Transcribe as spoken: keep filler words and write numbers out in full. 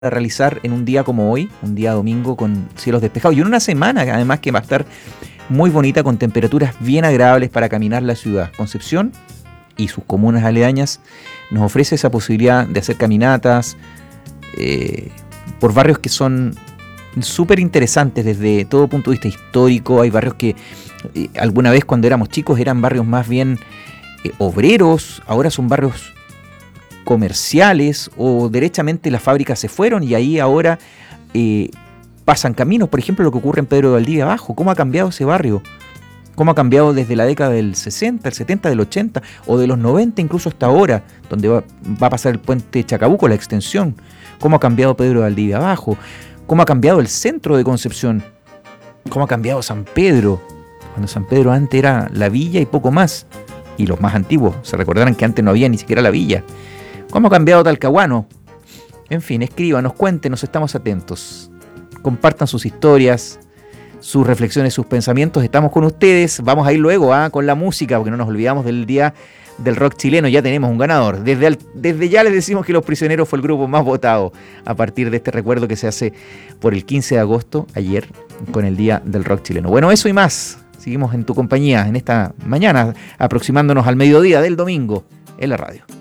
realizar en un día como hoy, un día domingo con cielos despejados y en una semana además que va a estar muy bonita con temperaturas bien agradables para caminar la ciudad. Concepción y sus comunas aledañas nos ofrece esa posibilidad de hacer caminatas eh, por barrios que son súper interesantes desde todo punto de vista histórico. Hay barrios que eh, alguna vez cuando éramos chicos eran barrios más bien eh, obreros, ahora son barrios comerciales o derechamente las fábricas se fueron y ahí ahora eh, pasan caminos. Por ejemplo, lo que ocurre en Pedro de Valdivia Abajo. ¿Cómo ha cambiado ese barrio? ¿Cómo ha cambiado desde la década del sesenta, el setenta, del ochenta o de los noventa incluso hasta ahora, donde va, va a pasar el puente Chacabuco, la extensión? ¿Cómo ha cambiado Pedro de Valdivia Abajo? ¿Cómo ha cambiado el centro de Concepción? ¿Cómo ha cambiado San Pedro? Cuando San Pedro antes era la villa y poco más. Y los más antiguos se recordarán que antes no había ni siquiera la villa. ¿Cómo ha cambiado Talcahuano? En fin, escríbanos, cuéntenos, estamos atentos. Compartan sus historias, sus reflexiones, sus pensamientos. Estamos con ustedes. Vamos a ir luego ¿eh? con la música, porque no nos olvidamos del Día del Rock Chileno. Ya tenemos un ganador. Desde, al, desde ya les decimos que Los Prisioneros fue el grupo más votado a partir de este recuerdo que se hace por el quince de agosto, ayer, con el Día del Rock Chileno. Bueno, eso y más. Seguimos en tu compañía en esta mañana, aproximándonos al mediodía del domingo en la radio.